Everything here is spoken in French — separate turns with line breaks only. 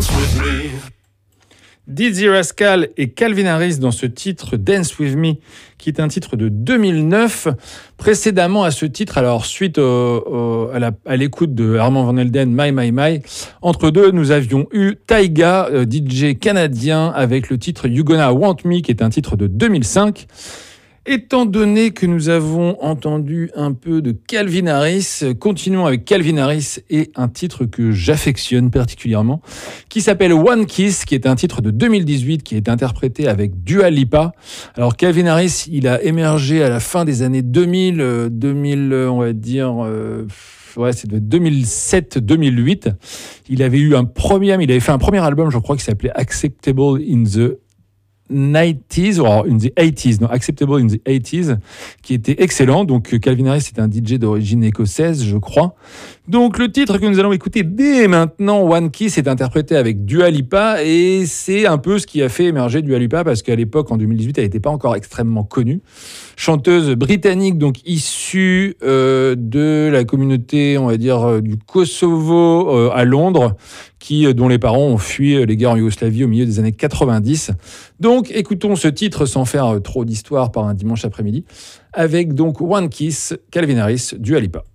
dance with me.
Dizzy Rascal et Calvin Harris dans ce titre Dance With Me, qui est un titre de 2009. Précédemment à ce titre, alors suite à l'écoute de Armand Van Helden, My My My, entre deux, nous avions eu Taiga, DJ canadien, avec le titre You Gonna Want Me, qui est un titre de 2005. Étant donné que nous avons entendu un peu de Calvin Harris, continuons avec Calvin Harris et un titre que j'affectionne particulièrement, qui s'appelle One Kiss, qui est un titre de 2018, qui est interprété avec Dua Lipa. Alors Calvin Harris, il a émergé à la fin des années 2000, on va dire... c'est de 2007-2008. Il avait fait un premier album, je crois, qui s'appelait Acceptable in the 90s, ou in the 80s, non, Acceptable in the 80s, qui était excellent. Donc Calvin Harris est un DJ d'origine écossaise, je crois. Donc le titre que nous allons écouter dès maintenant, One Kiss, est interprété avec Dua Lipa, et c'est un peu ce qui a fait émerger Dua Lipa, parce qu'à l'époque, en 2018, elle n'était pas encore extrêmement connue. Chanteuse britannique, donc issue de la communauté, on va dire, du Kosovo à Londres, dont les parents ont fui les guerres en Yougoslavie au milieu des années 90. Donc, écoutons ce titre sans faire trop d'histoire par un dimanche après-midi, avec donc One Kiss, Calvin Harris, Dua Lipa.